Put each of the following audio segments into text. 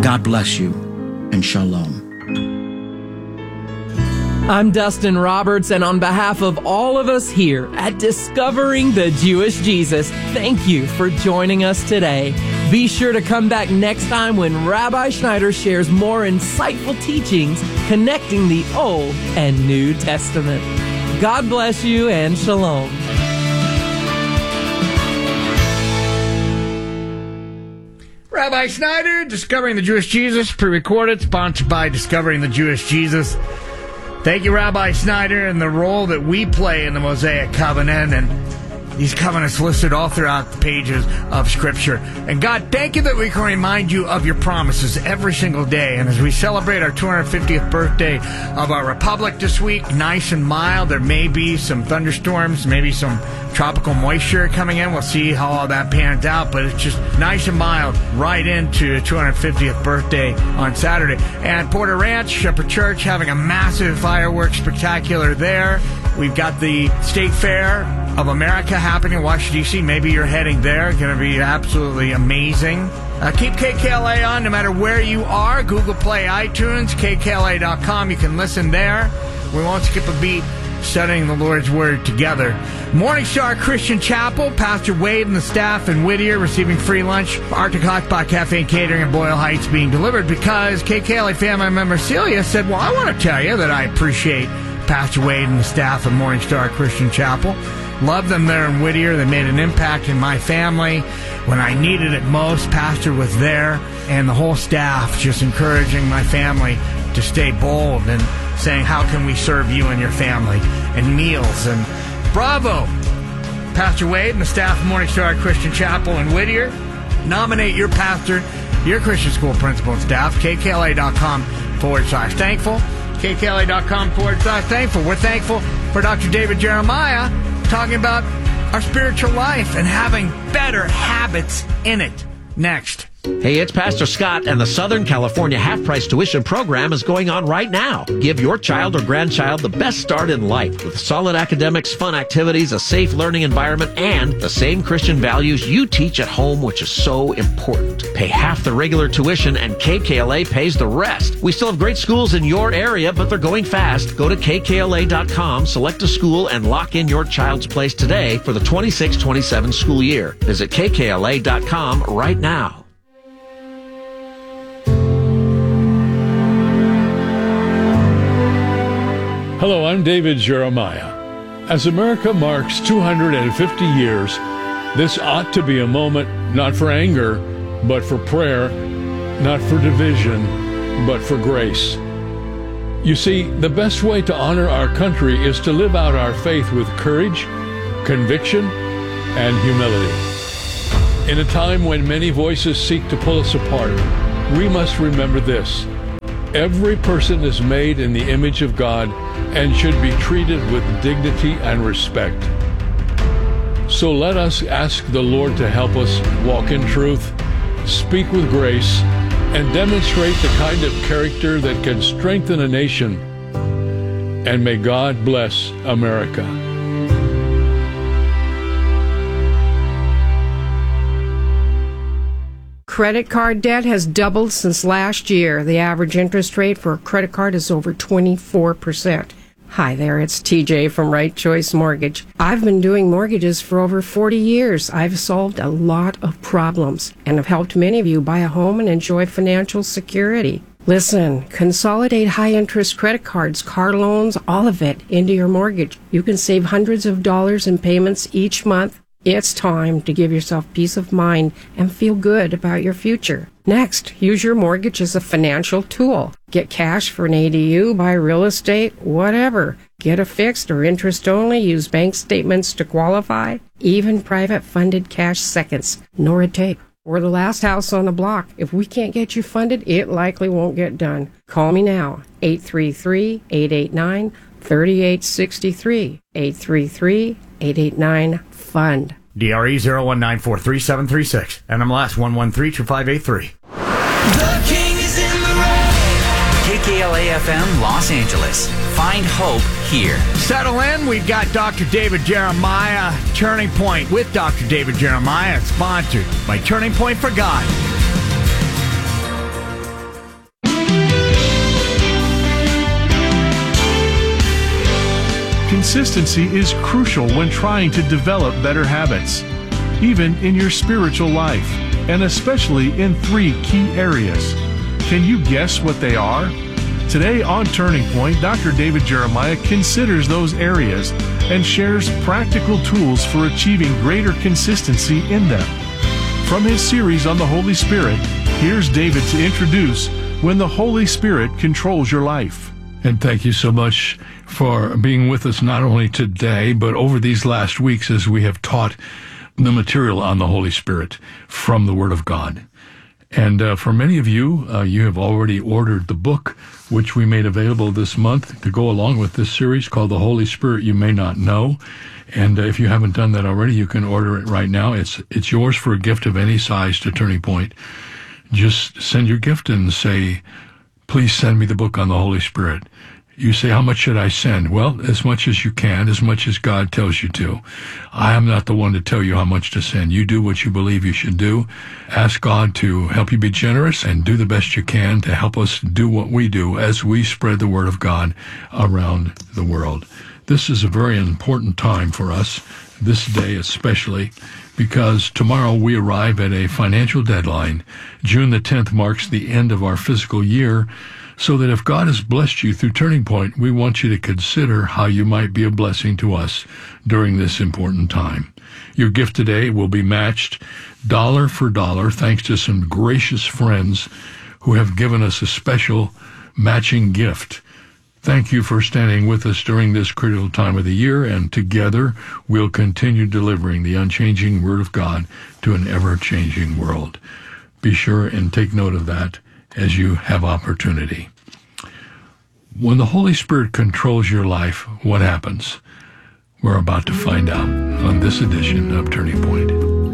God bless you, and shalom. I'm Dustin Roberts, and on behalf of all of us here at Discovering the Jewish Jesus, thank you for joining us today. Be sure to come back next time when Rabbi Schneider shares more insightful teachings connecting the Old and New Testament. God bless you and shalom. Rabbi Schneider, Discovering the Jewish Jesus, pre-recorded, sponsored by Discovering the Jewish Jesus. Thank you, Rabbi Schneider, and the role that we play in the Mosaic Covenant, and these covenants listed all throughout the pages of Scripture. And God, thank you that we can remind you of your promises every single day. And as we celebrate our 250th birthday of our Republic this week, nice and mild, there may be some thunderstorms, maybe some tropical moisture coming in. We'll see how all that pans out, but it's just nice and mild right into 250th birthday on Saturday. And Porter Ranch, Shepherd Church, having a massive fireworks spectacular there. We've got the State Fair of America happening in Washington, D.C. Maybe you're heading there. Going to be absolutely amazing. Keep KKLA on no matter where you are. Google Play, iTunes, KKLA.com. You can listen there. We won't skip a beat studying the Lord's Word together. Morning Star Christian Chapel, Pastor Wade and the staff in Whittier receiving free lunch. Arctic Hot Spot Cafe and Catering in Boyle Heights being delivered because KKLA family member Celia said, well, I want to tell you that I appreciate Pastor Wade and the staff of Morning Star Christian Chapel. Love them there in Whittier. They made an impact in my family. When I needed it most, Pastor was there, and the whole staff just encouraging my family to stay bold and saying, how can we serve you and your family? And meals. And bravo, Pastor Wade and the staff of Morning Star Christian Chapel in Whittier. Nominate your pastor, your Christian school principal and staff, kkla.com/thankful. kkla.com/thankful. We're thankful for Dr. David Jeremiah talking about our spiritual life and having better habits in it. Next. Hey, it's Pastor Scott, and the Southern California half-price tuition program is going on right now. Give your child or grandchild the best start in life with solid academics, fun activities, a safe learning environment, and the same Christian values you teach at home, which is so important. Pay half the regular tuition, and KKLA pays the rest. We still have great schools in your area, but they're going fast. Go to kkla.com, select a school, and lock in your child's place today for the 26-27 school year. Visit kkla.com right now. Hello, I'm David Jeremiah. As America marks 250 years, this ought to be a moment not for anger, but for prayer, not for division, but for grace. You see, the best way to honor our country is to live out our faith with courage, conviction, and humility. In a time when many voices seek to pull us apart, we must remember this. Every person is made in the image of God and should be treated with dignity and respect. So let us ask the Lord to help us walk in truth, speak with grace, and demonstrate the kind of character that can strengthen a nation. And may God bless America. Credit card debt has doubled since last year. The average interest rate for a credit card is over 24%. Hi there, it's TJ from Right Choice Mortgage. I've been doing mortgages for over 40 years. I've solved a lot of problems and have helped many of you buy a home and enjoy financial security. Listen, consolidate high-interest credit cards, car loans, all of it into your mortgage. You can save hundreds of dollars in payments each month. It's time to give yourself peace of mind and feel good about your future. Next, use your mortgage as a financial tool. Get cash for an ADU, buy real estate, whatever. Get a fixed or interest only, use bank statements to qualify, even private funded cash seconds. No red tape. We're the last house on the block. If we can't get you funded, it likely won't get done. Call me now, 833-889-3863, 833-889-FUND. DRE 01943736, NMLS 1132583. The King is in the rain. KKLA FM Los Angeles. Find hope here. Settle in. We've got Dr. David Jeremiah, Turning Point with Dr. David Jeremiah, sponsored by Turning Point for God. Consistency is crucial when trying to develop better habits, even in your spiritual life, and especially in 3 key areas. Can you guess what they are? Today on Turning Point, Dr. David Jeremiah considers those areas and shares practical tools for achieving greater consistency in them. From his series on the Holy Spirit, here's David to introduce When the Holy Spirit Controls Your Life. And thank you so much for being with us not only today, but over these last weeks as we have taught the material on the Holy Spirit from the Word of God. And for many of you, you have already ordered the book, which we made available this month to go along with this series called The Holy Spirit You May Not Know. And if you haven't done that already, you can order it right now. It's yours for a gift of any size to Turning Point. Just send your gift and say, please send me the book on the Holy Spirit. You say, how much should I send? Well, as much as you can, as much as God tells you to. I am not the one to tell you how much to send. You do what you believe you should do. Ask God to help you be generous and do the best you can to help us do what we do as we spread the Word of God around the world. This is a very important time for us, this day especially, because tomorrow we arrive at a financial deadline. June the 10th marks the end of our fiscal year, so that if God has blessed you through Turning Point, we want you to consider how you might be a blessing to us during this important time. Your gift today will be matched dollar for dollar thanks to some gracious friends who have given us a special matching gift. Thank you for standing with us during this critical time of the year, and together we'll continue delivering the unchanging Word of God to an ever-changing world. Be sure and take note of that as you have opportunity. When the Holy Spirit controls your life, what happens? We're about to find out on this edition of Turning Point.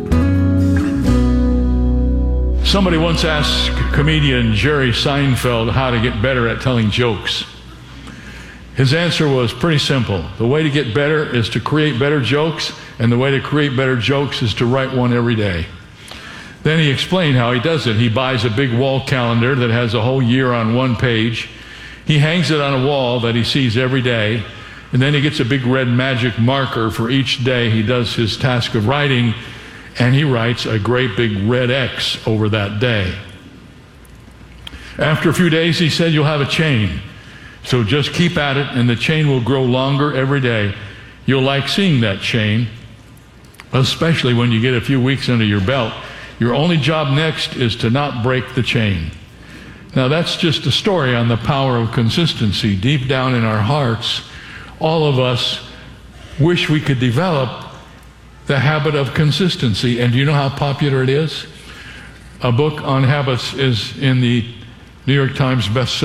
Somebody once asked comedian Jerry Seinfeld how to get better at telling jokes. His answer was pretty simple. The way to get better is to create better jokes, and the way to create better jokes is to write one every day. Then he explained how he does it. He buys a big wall calendar that has a whole year on one page. He hangs it on a wall that he sees every day, and then he gets a big red magic marker for each day he does his task of writing, and he writes a great big red X over that day. After a few days, he said, you'll have a chain. So just keep at it, and the chain will grow longer every day. You'll like seeing that chain, especially when you get a few weeks under your belt. Your only job next is to not break the chain. Now that's just a story on the power of consistency. Deep down in our hearts, all of us wish we could develop the habit of consistency. And do you know how popular it is? A book on habits is in the New York Times bestseller